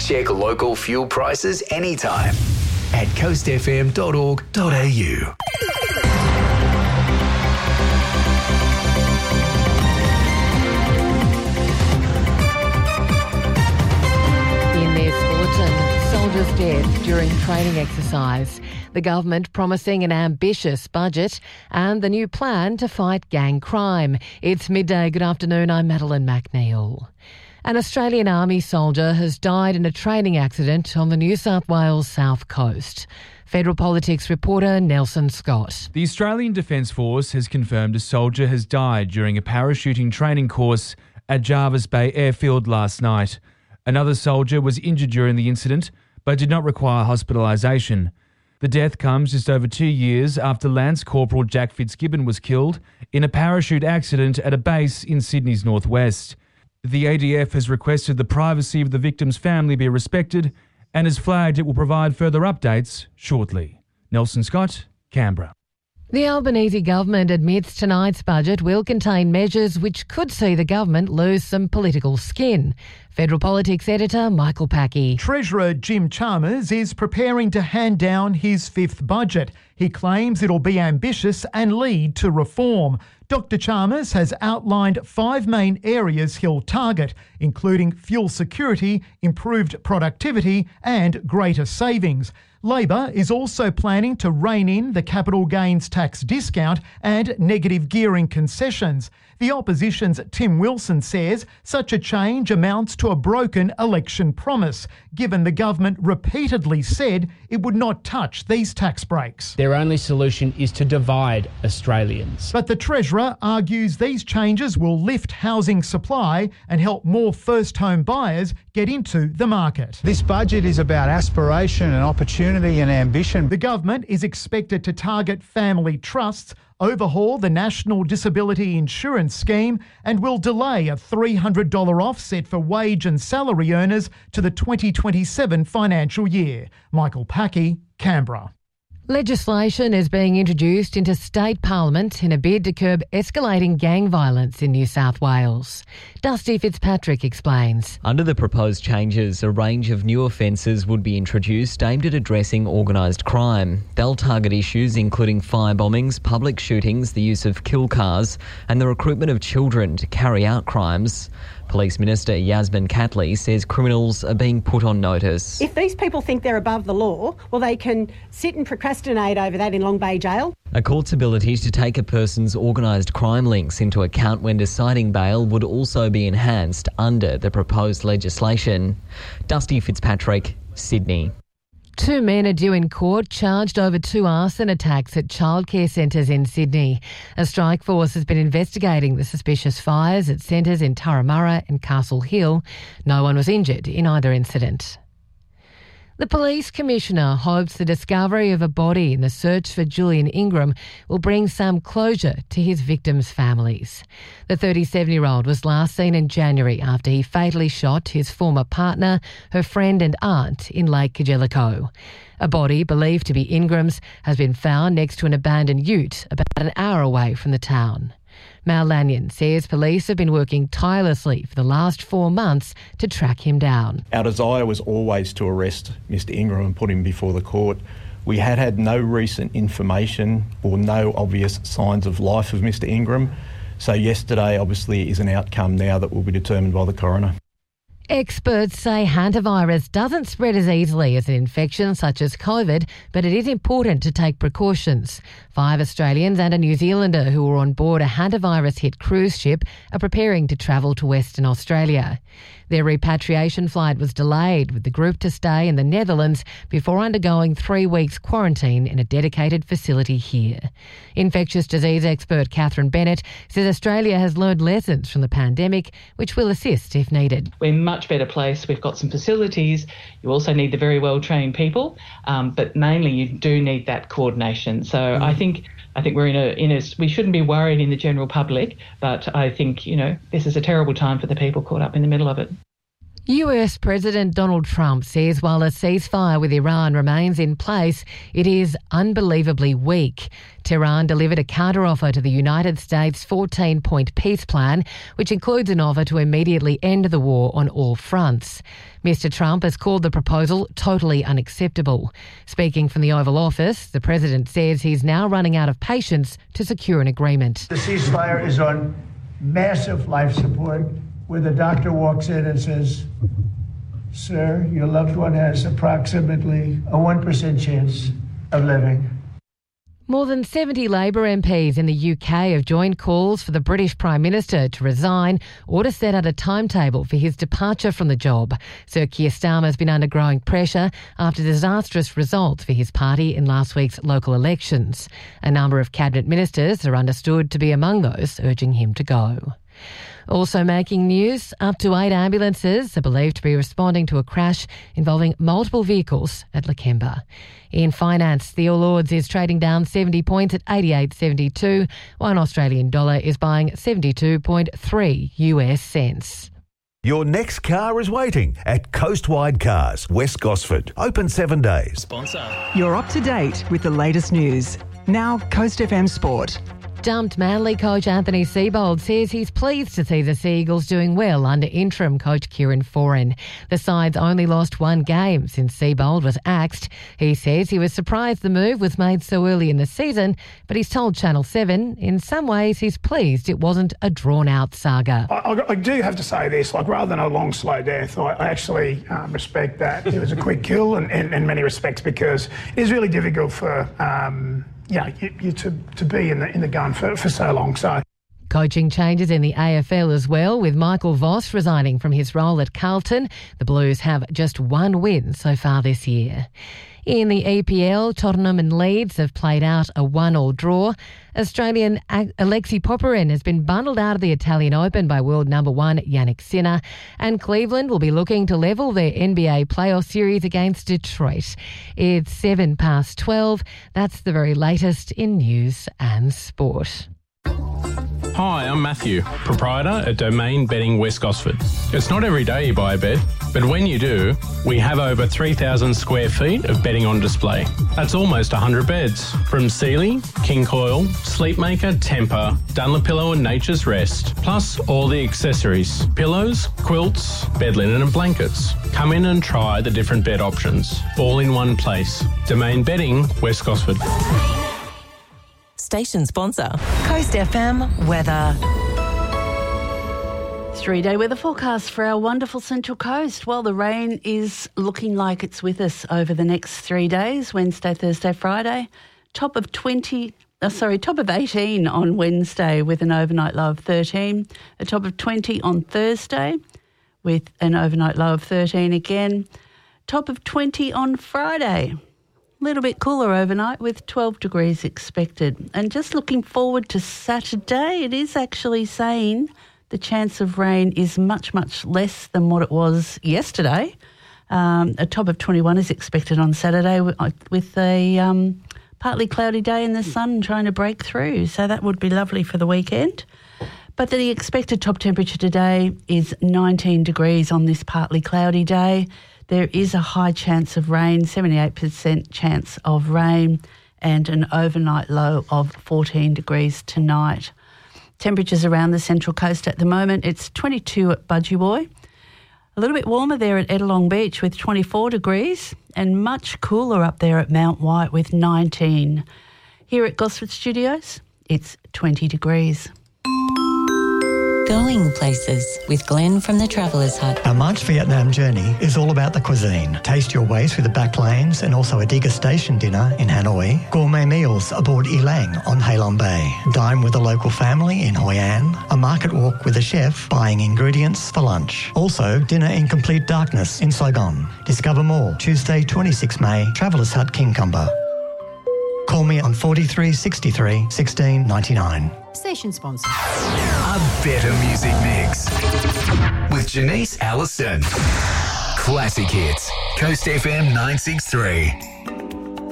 Check local fuel prices anytime at coastfm.org.au. Soldier's death during training exercise, the government promising an ambitious budget and the new plan to fight gang crime. It's midday. Good afternoon, I'm Madeline McNeil. An Australian Army soldier has died in a training accident on the New South Wales south coast. Federal Politics reporter Nelson Scott. The Australian Defence Force has confirmed a soldier has died during a parachuting training course at Jervis Bay Airfield last night. Another soldier was injured during the incident, but did not require hospitalisation. The death comes just over 2 years after Lance Corporal Jack Fitzgibbon was killed in a parachute accident at a base in Sydney's northwest. The ADF has requested the privacy of the victim's family be respected and has flagged it will provide further updates shortly. Nelson Scott, Canberra. The Albanese government admits tonight's budget will contain measures which could see the government lose some political skin. Federal Politics editor Michael Packey. Treasurer Jim Chalmers is preparing to hand down his fifth budget. He claims it'll be ambitious and lead to reform. Dr Chalmers has outlined 5 main areas he'll target, including fuel security, improved productivity and greater savings. Labor is also planning to rein in the capital gains tax discount and negative gearing concessions. The opposition's Tim Wilson says such a change amounts to a broken election promise, given the government repeatedly said it would not touch these tax breaks. Their only solution is to divide Australians. But the Treasurer argues these changes will lift housing supply and help more first home buyers get into the market. This budget is about aspiration and opportunity and ambition. The government is expected to target family trusts, overhaul the National Disability Insurance Scheme and will delay a $300 offset for wage and salary earners to the 2027 financial year. Michael Packey, Canberra. Legislation is being introduced into state parliament in a bid to curb escalating gang violence in New South Wales. Dusty Fitzpatrick explains. Under the proposed changes, a range of new offences would be introduced aimed at addressing organised crime. They'll target issues including fire bombings, public shootings, the use of kill cars and the recruitment of children to carry out crimes. Police Minister Yasmin Catley says criminals are being put on notice. If these people think they're above the law, well, they can sit and procrastinate over that in Long Bay Jail. A court's ability to take a person's organised crime links into account when deciding bail would also be enhanced under the proposed legislation. Dusty Fitzpatrick, Sydney. 2 men are due in court charged over 2 arson attacks at childcare centres in Sydney. A strike force has been investigating the suspicious fires at centres in Turramurra and Castle Hill. No one was injured in either incident. The Police Commissioner hopes the discovery of a body in the search for Julian Ingram will bring some closure to his victims' families. The 37-year-old was last seen in January after he fatally shot his former partner, her friend and aunt in Lake Kajelico. A body believed to be Ingram's has been found next to an abandoned ute about an hour away from the town. Mal Lanyon says police have been working tirelessly for the last 4 months to track him down. Our desire was always to arrest Mr Ingram and put him before the court. We had no recent information or no obvious signs of life of Mr Ingram. So yesterday obviously is an outcome now that will be determined by the coroner. Experts say hantavirus doesn't spread as easily as an infection such as COVID, but it is important to take precautions. 5 Australians and a New Zealander who were on board a hantavirus-hit cruise ship are preparing to travel to Western Australia. Their repatriation flight was delayed, with the group to stay in the Netherlands before undergoing 3 weeks quarantine in a dedicated facility here. Infectious disease expert Catherine Bennett says Australia has learned lessons from the pandemic, which will assist if needed. We're much better place. We've got some facilities. You also need the very well-trained people, but mainly you do need that coordination. So I think we're in a we shouldn't be worried in the general public, but I think, this is a terrible time for the people caught up in the middle of it. US President Donald Trump says while a ceasefire with Iran remains in place, it is unbelievably weak. Tehran delivered a counteroffer to the United States' 14-point peace plan, which includes an offer to immediately end the war on all fronts. Mr. Trump has called the proposal totally unacceptable. Speaking from the Oval Office, the president says he's now running out of patience to secure an agreement. The ceasefire is on massive life support, where the doctor walks in and says, "Sir, your loved one has approximately a 1% chance of living." More than 70 Labor MPs in the UK have joined calls for the British Prime Minister to resign or to set out a timetable for his departure from the job. Sir Keir Starmer has been under growing pressure after disastrous results for his party in last week's local elections. A number of cabinet ministers are understood to be among those urging him to go. Also making news, up to 8 ambulances are believed to be responding to a crash involving multiple vehicles at Lakemba. In finance, the All Ords is trading down 70 points at 88.72. One Australian dollar is buying 72.3 US cents. Your next car is waiting at Coastwide Cars, West Gosford. Open 7 days. Sponsor. You're up to date with the latest news. Now, Coast FM Sport. Dumped Manly coach Anthony Seibold says he's pleased to see the Sea Eagles doing well under interim coach Kieran Foran. The side's only lost one game since Seibold was axed. He says he was surprised the move was made so early in the season, but he's told Channel 7 in some ways he's pleased it wasn't a drawn-out saga. I do have to say this, rather than a long, slow death, I actually respect that. It was a quick kill in many respects, because it is really difficult for you to be in the gun for so long. So, coaching changes in the AFL as well, with Michael Voss resigning from his role at Carlton. The Blues have just one win so far this year. In the EPL, Tottenham and Leeds have played out a 1-1 draw. Australian Alexei Popyrin has been bundled out of the Italian Open by world number 1 Jannik Sinner, and Cleveland will be looking to level their NBA playoff series against Detroit. It's 12:07. That's the very latest in news and sport. Hi, I'm Matthew, proprietor at Domain Bedding West Gosford. It's not every day you buy a bed, but when you do, we have over 3,000 square feet of bedding on display. That's almost 100 beds, from Sealy, King Coil, Sleepmaker, Tempur, Dunlopillow and Nature's Rest, plus all the accessories, pillows, quilts, bed linen and blankets. Come in and try the different bed options, all in one place. Domain Bedding West Gosford. Station sponsor, Coast FM weather. 3-day weather forecast for our wonderful Central Coast. Well, the rain is looking like it's with us over the next 3 days, Wednesday, Thursday, Friday. Top of 18 on Wednesday with an overnight low of 13. A top of 20 on Thursday with an overnight low of 13 again. Top of 20 on Friday. A little bit cooler overnight with 12 degrees expected. And just looking forward to Saturday, it is actually saying the chance of rain is much, much less than what it was yesterday. A top of 21 is expected on Saturday with a partly cloudy day and the sun trying to break through. So that would be lovely for the weekend. But the expected top temperature today is 19 degrees on this partly cloudy day. There is a high chance of rain, 78% chance of rain, and an overnight low of 14 degrees tonight. Temperatures around the Central Coast at the moment, it's 22 at Budgewoi. A little bit warmer there at Ettalong Beach with 24 degrees, and much cooler up there at Mount White with 19. Here at Gosford Studios, it's 20 degrees. Going places with Glenn from the Travellers Hut. Our March Vietnam journey is all about the cuisine. Taste your way through the back lanes and also a Digger Station dinner in Hanoi. Gourmet meals aboard Elang on Halong Bay. Dine with a local family in Hoi An. A market walk with a chef buying ingredients for lunch. Also, dinner in complete darkness in Saigon. Discover more Tuesday, 26 May, Travellers Hut, Kincumber. Call me on 43 63 16 99. Station sponsor. A better music mix with Janice Allison. Classic hits. Coast FM 963.